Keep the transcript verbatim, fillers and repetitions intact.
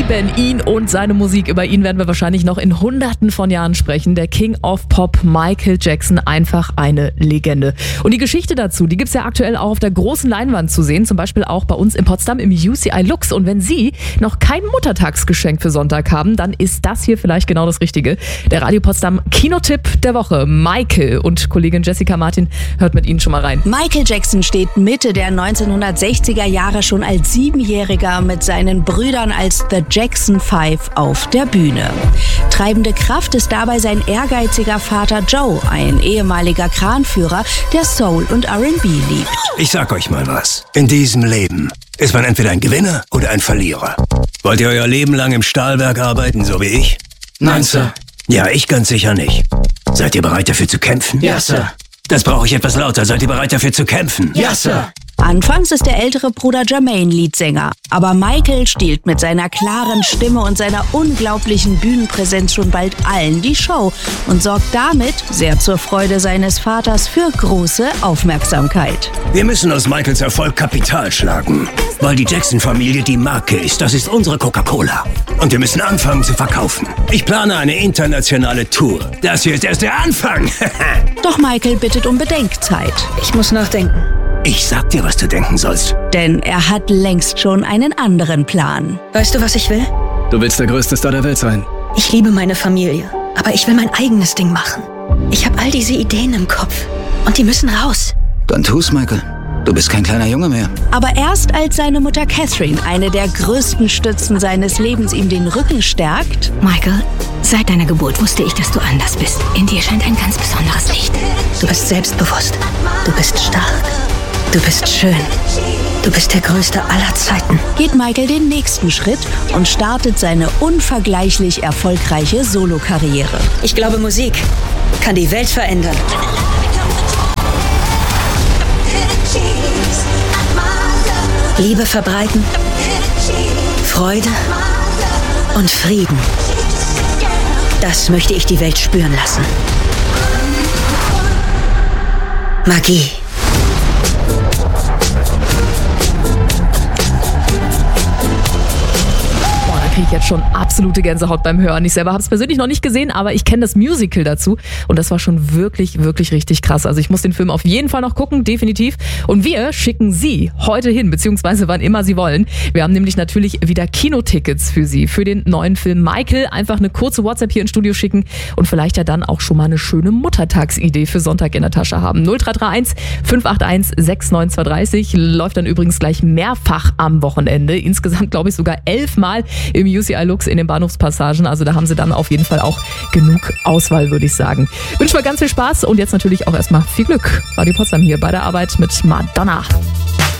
lieben ihn und seine Musik. Über ihn werden wir wahrscheinlich noch in hunderten von Jahren sprechen. Der King of Pop, Michael Jackson, einfach eine Legende. Und die Geschichte dazu, die gibt's ja aktuell auch auf der großen Leinwand zu sehen, zum Beispiel auch bei uns in Potsdam im U C I Lux. Und wenn Sie noch kein Muttertagsgeschenk für Sonntag haben, dann ist das hier vielleicht genau das Richtige. Der Radio Potsdam Kinotipp der Woche. Michael und Kollegin Jessica Martin hört mit Ihnen schon mal rein. Michael Jackson steht Mitte der neunzehnhundertsechziger Jahre schon als Siebenjähriger mit seinen Brüdern als The Jackson Five auf der Bühne. Treibende Kraft ist dabei sein ehrgeiziger Vater Joe, ein ehemaliger Kranführer, der Soul und R and B liebt. Ich sag euch mal was. In diesem Leben ist man entweder ein Gewinner oder ein Verlierer. Wollt ihr euer Leben lang im Stahlwerk arbeiten, so wie ich? Nein, Sir. Ja, ich ganz sicher nicht. Seid ihr bereit dafür zu kämpfen? Ja, Sir. Das brauche ich etwas lauter. Seid ihr bereit dafür zu kämpfen? Ja, Sir. Anfangs ist der ältere Bruder Jermaine Leadsänger, aber Michael stiehlt mit seiner klaren Stimme und seiner unglaublichen Bühnenpräsenz schon bald allen die Show und sorgt damit, sehr zur Freude seines Vaters, für große Aufmerksamkeit. Wir müssen aus Michaels Erfolg Kapital schlagen, weil die Jackson-Familie die Marke ist. Das ist unsere Coca-Cola. Und wir müssen anfangen zu verkaufen. Ich plane eine internationale Tour. Das hier ist erst der Anfang. Doch Michael bittet um Bedenkzeit. Ich muss nachdenken. Ich sag dir, was du denken sollst. Denn er hat längst schon einen anderen Plan. Weißt du, was ich will? Du willst der größte Star der Welt sein. Ich liebe meine Familie, aber ich will mein eigenes Ding machen. Ich habe all diese Ideen im Kopf und die müssen raus. Dann tu's, Michael. Du bist kein kleiner Junge mehr. Aber erst als seine Mutter Catherine, eine der größten Stützen seines Lebens, ihm den Rücken stärkt. Michael, seit deiner Geburt wusste ich, dass du anders bist. In dir scheint ein ganz besonderes Licht. Du bist selbstbewusst. Du bist stark. Du bist schön. Du bist der Größte aller Zeiten. Geht Michael den nächsten Schritt und startet seine unvergleichlich erfolgreiche Solokarriere. Ich glaube, Musik kann die Welt verändern. Liebe verbreiten, Freude und Frieden. Das möchte ich die Welt spüren lassen. Magie. Kriege ich jetzt schon absolute Gänsehaut beim Hören. Ich selber habe es persönlich noch nicht gesehen, aber ich kenne das Musical dazu und das war schon wirklich, wirklich richtig krass. Also ich muss den Film auf jeden Fall noch gucken, definitiv. Und wir schicken Sie heute hin, beziehungsweise wann immer Sie wollen. Wir haben nämlich natürlich wieder Kinotickets für Sie, für den neuen Film Michael. Einfach eine kurze WhatsApp hier ins Studio schicken und vielleicht ja dann auch schon mal eine schöne Muttertagsidee für Sonntag in der Tasche haben. null drei drei eins fünf acht eins sechs neun zwei drei läuft dann übrigens gleich mehrfach am Wochenende. Insgesamt glaube ich sogar elfmal im U C I Lux in den Bahnhofspassagen. Also da haben Sie dann auf jeden Fall auch genug Auswahl, würde ich sagen. Wünsche mir ganz viel Spaß und jetzt natürlich auch erstmal viel Glück. Radio Potsdam hier bei der Arbeit mit Madonna.